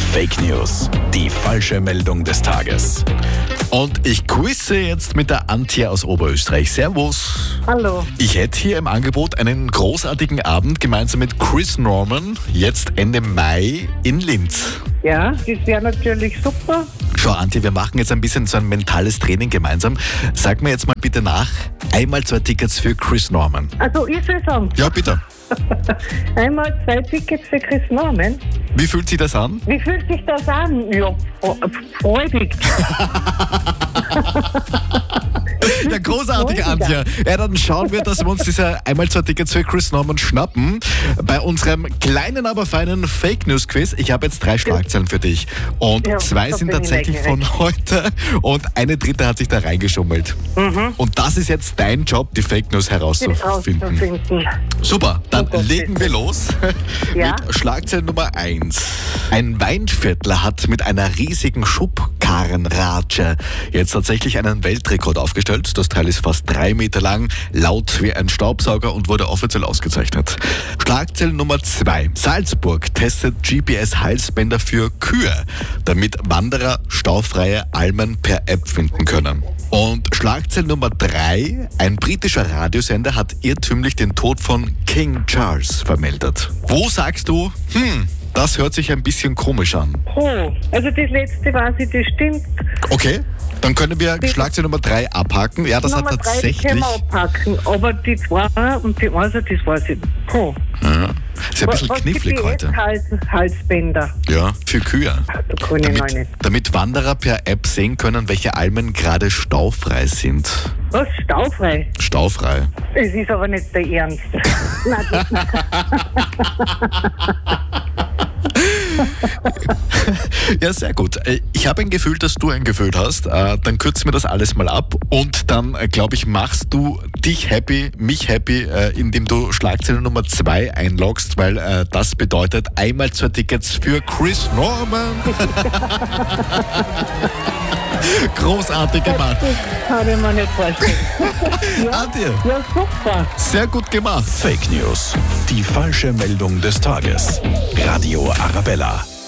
Fake News. Die falsche Meldung des Tages. Und ich quizze jetzt mit der Antje aus Oberösterreich. Servus. Hallo. Ich hätte hier im Angebot einen großartigen Abend gemeinsam mit Chris Norman, jetzt Ende Mai in Linz. Ja, das wäre natürlich super. Schau, Antje, wir machen jetzt ein bisschen so ein mentales Training gemeinsam. Sag mir jetzt mal bitte nach, einmal 2 Tickets für Chris Norman. Also, ich soll sagen, Ja, bitte. einmal 2 Tickets für Chris Norman. Wie fühlt sich das an? Wie fühlt sich das an? Ja, freudig. Ja, großartig, Antje. Ja, dann schauen wir, dass wir uns diese einmal 2 Tickets für Chris Norman schnappen. Bei unserem kleinen, aber feinen Fake News Quiz. Ich habe jetzt 3 Schlagzeilen für dich. Und Ja, 2 da sind bin ich tatsächlich neugierig. von heute. Und eine dritte hat sich da reingeschummelt. Und das ist jetzt dein Job, die Fake News herauszufinden. Rauszufinden. Super, dann Oh Gott, legen wir los Ja. mit Schlagzeile Nummer 1. Ein Weinviertler hat mit einer riesigen Schubkarrenratsche jetzt tatsächlich einen Weltrekord aufgestellt. Das Teil ist fast 3 Meter lang, laut wie ein Staubsauger und wurde offiziell ausgezeichnet. Schlagzeile Nummer 2. Salzburg testet GPS-Halsbänder für Kühe, damit Wanderer staufreie Almen per App finden können. Und Schlagzeile Nummer 3. Ein britischer Radiosender hat irrtümlich den Tod von King Charles vermeldet. Wo sagst du, das hört sich ein bisschen komisch an? Oh, also das letzte weiß ich, das stimmt. Okay, dann können wir Schlagzeile Nummer 3 abhaken. Ja, das Nummer hat 3 tatsächlich... können wir abpacken. Aber die 2 und die 1, das weiß ich nicht. Oh. Ja, ist ja ein bisschen knifflig heute. Halsbänder. Ja, für Kühe. Da kann ich noch nicht. Damit Wanderer per App sehen können, welche Almen gerade staufrei sind. Was? Staufrei? Staufrei. Es ist aber nicht der Ernst. Nein, das Ja, sehr gut. Ich habe ein Gefühl, dass du ein Gefühl hast. Dann kürzen wir das alles mal ab und dann, glaube ich, machst du dich happy, mich happy, indem du Schlagzeile Nummer 2 einloggst, weil das bedeutet einmal 2 Tickets für Chris Norman. Großartig gemacht. das kann ich mir nicht vorstellen. Antje, Ja, super. sehr gut gemacht. Fake News. Die falsche Meldung des Tages. Radio Arabella.